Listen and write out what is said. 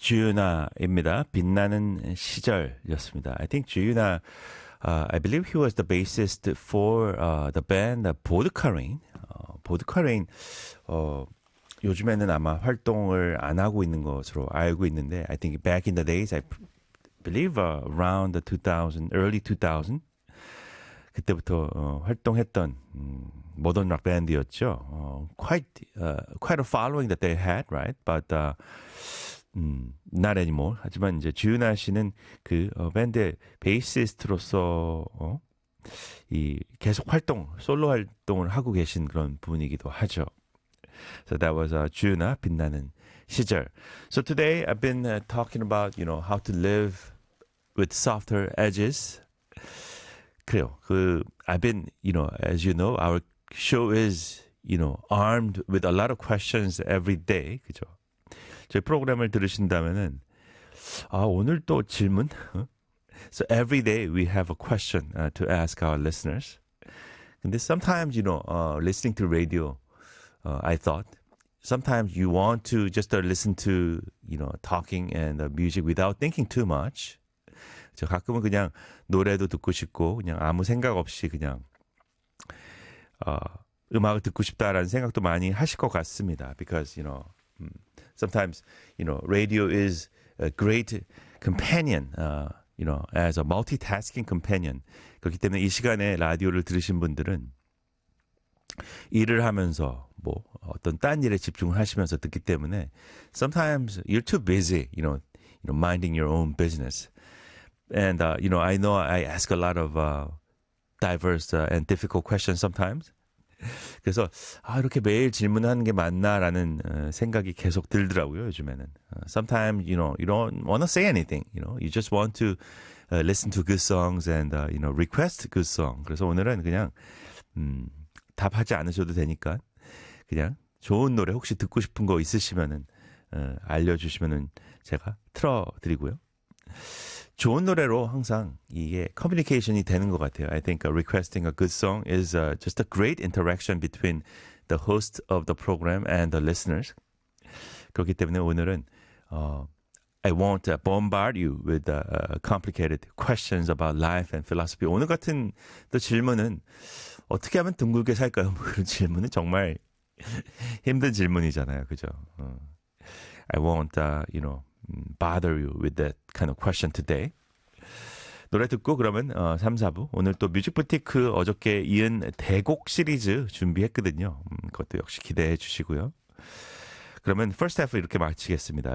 주윤아입니다. 빛나는 시절이었습니다. I think 주윤아, I believe he was the bassist for the band 보드카레인. 보드카레인, 요즘에는 아마 활동을 안 하고 있는 것으로 알고 있는데, I think back in the days, I believe around the 2000, early 2000, 그때부터 활동했던 모던 락 밴드였죠. Quite a following that they had, right? But not anymore. 하지만 이제 주윤아 씨는 그 밴드의 베이시스트로서 이 계속 솔로 활동을 하고 계신 그런 분이기도 하죠. So that was 주윤아 빛나는 시절. So today I've been talking about, how to live with softer edges. 그래요. I've been, as you know, our show is, armed with a lot of questions every day. 그죠? 저희 프로그램을 들으신다면은, 오늘 또 질문? So every day we have a question to ask our listeners. 근데 sometimes, listening to radio, I thought, sometimes you want to just listen to, talking and music without thinking too much. 저 가끔은 그냥 노래도 듣고 싶고 그냥 아무 생각 없이 그냥 음악을 듣고 싶다라는 생각도 많이 하실 것 같습니다. Because sometimes radio is a great companion, as a multitasking companion. 그렇기 때문에 이 시간에 라디오를 들으신 분들은 일을 하면서 뭐 어떤 딴 일에 집중을 하시면서 듣기 때문에 sometimes you're too busy, minding your own business. And, I know I ask a lot of diverse and difficult questions sometimes. 그래서, 이렇게 매일 질문하는 게 맞나라는 생각이 계속 들더라고요, 요즘에는. Sometimes, you don't want to say anything, you just want to listen to good songs and, request good song. 그래서 오늘은 그냥, 답하지 않으셔도 되니까, 그냥 좋은 노래 혹시 듣고 싶은 거 있으시면은, 알려주시면은 제가 틀어드리고요. 좋은 노래로 항상 이게 커뮤니케이션이 되는 것 같아요. I think requesting a good song is just a great interaction between the host of the program and the listeners. 그렇기 때문에 오늘은 I won't bombard you with complicated questions about life and philosophy. 오늘 같은 또 질문은 어떻게 하면 둥글게 살까요? 뭐 그런 질문은 정말 힘든 질문이잖아요. 그죠? I won't, bother you with that kind of question today. 노래 듣고 그러면 3, 4부 오늘 또 뮤직부티크 어저께 이은 대곡 시리즈 준비했거든요. 그것도 역시 기대해 주시고요. 그러면 first half 이렇게 마치겠습니다.